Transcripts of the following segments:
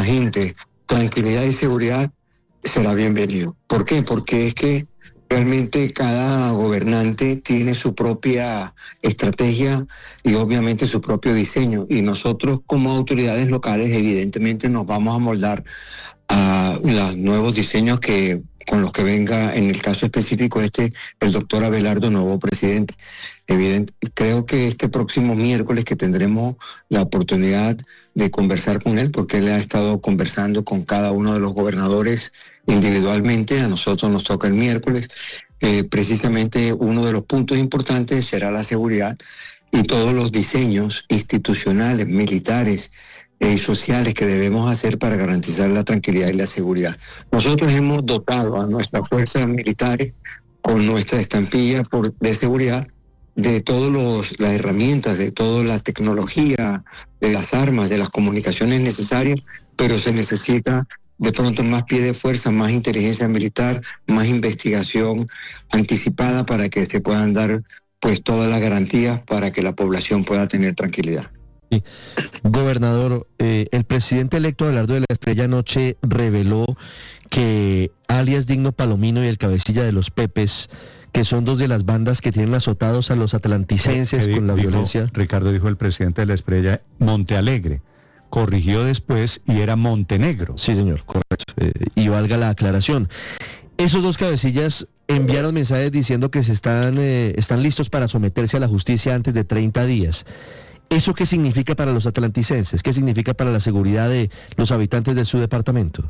la gente tranquilidad y seguridad, será bienvenido. ¿Por qué? Porque es que realmente cada gobernante tiene su propia estrategia y obviamente su propio diseño, y nosotros como autoridades locales evidentemente nos vamos a moldar a los nuevos diseños con los que venga, en el caso específico el doctor Abelardo, nuevo presidente. Creo que este próximo miércoles que tendremos la oportunidad de conversar con él, porque él ha estado conversando con cada uno de los gobernadores individualmente, a nosotros nos toca el miércoles, precisamente uno de los puntos importantes será la seguridad y todos los diseños institucionales, militares, y sociales que debemos hacer para garantizar la tranquilidad y la seguridad. Nosotros hemos dotado a nuestras fuerzas militares con nuestra estampilla de seguridad de todas las herramientas, de toda la tecnología, de las armas, de las comunicaciones necesarias, pero se necesita de pronto más pie de fuerza, más inteligencia militar, más investigación anticipada para que se puedan dar pues todas las garantías para que la población pueda tener tranquilidad. Sí. Gobernador, el presidente electo Abelardo de la Espriella anoche reveló que alias Digno Palomino y el cabecilla de los Pepes, que son dos de las bandas que tienen azotados a los atlanticenses con la violencia. Ricardo, dijo el presidente de la Espriella, Montealegre. Corrigió después y era Montenegro. Sí, señor, correcto. Y valga la aclaración. Esos dos cabecillas enviaron mensajes diciendo que están listos para someterse a la justicia antes de 30 días. ¿Eso qué significa para los atlanticenses? ¿Qué significa para la seguridad de los habitantes de su departamento?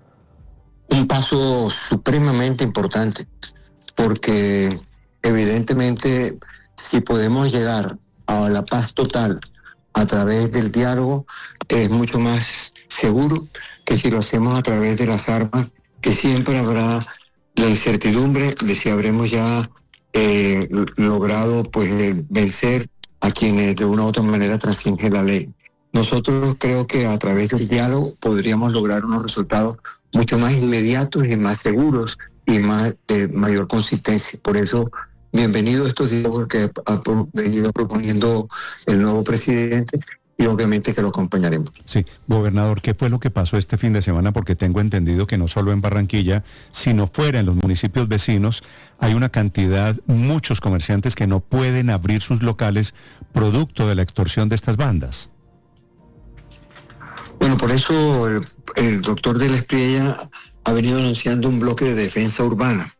Un paso supremamente importante, porque evidentemente si podemos llegar a la paz total a través del diálogo, es mucho más seguro que si lo hacemos a través de las armas, que siempre habrá la incertidumbre de si habremos ya logrado pues vencer a quienes de una u otra manera transingen la ley. Nosotros creo que a través del diálogo podríamos lograr unos resultados mucho más inmediatos y más seguros y de mayor consistencia. Por eso, bienvenido a estos diálogos que ha venido proponiendo el nuevo presidente, y obviamente que lo acompañaremos. Sí, gobernador, ¿qué fue lo que pasó este fin de semana? Porque tengo entendido que no solo en Barranquilla, sino fuera en los municipios vecinos, hay una cantidad, muchos comerciantes que no pueden abrir sus locales producto de la extorsión de estas bandas. Bueno, por eso el doctor de la Espriella ha venido anunciando un bloque de defensa urbana,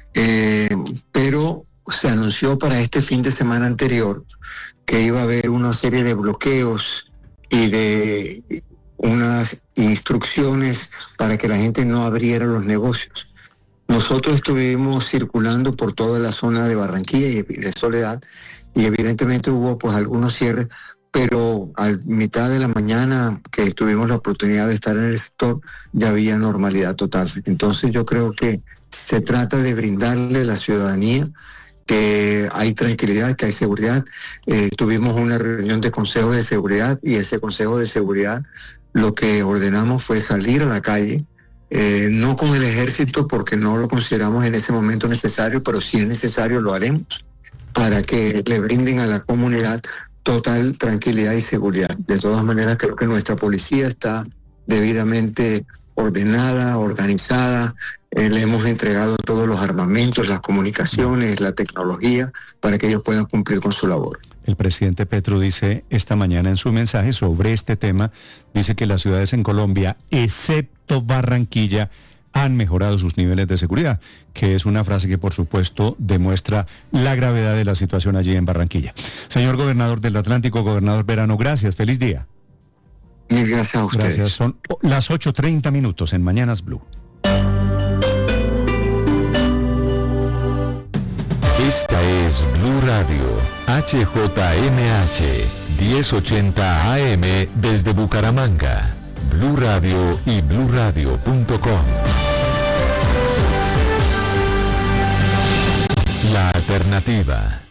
pero se anunció para este fin de semana anterior que iba a haber una serie de bloqueos y de unas instrucciones para que la gente no abriera los negocios. Nosotros estuvimos circulando por toda la zona de Barranquilla y de Soledad, y evidentemente hubo pues algunos cierres, pero a mitad de la mañana que tuvimos la oportunidad de estar en el sector, ya había normalidad total. Entonces yo creo que se trata de brindarle a la ciudadanía que hay tranquilidad, que hay seguridad. Tuvimos una reunión de consejo de seguridad, y ese consejo de seguridad lo que ordenamos fue salir a la calle, no con el ejército porque no lo consideramos en ese momento necesario, pero si es necesario lo haremos para que le brinden a la comunidad total tranquilidad y seguridad. De todas maneras, creo que nuestra policía está debidamente ordenada, organizada. Le hemos entregado todos los armamentos, las comunicaciones, la tecnología, para que ellos puedan cumplir con su labor. El presidente Petro dice esta mañana en su mensaje sobre este tema, dice que las ciudades en Colombia, excepto Barranquilla, han mejorado sus niveles de seguridad, que es una frase que por supuesto demuestra la gravedad de la situación allí en Barranquilla. Señor gobernador del Atlántico, gobernador Verano, gracias, feliz día. Mil gracias a ustedes. Gracias, son las 8:30 en Mañanas Blue. Esta es Blue Radio, HJMH, 1080 AM desde Bucaramanga. Blue Radio y bluradio.com. La alternativa.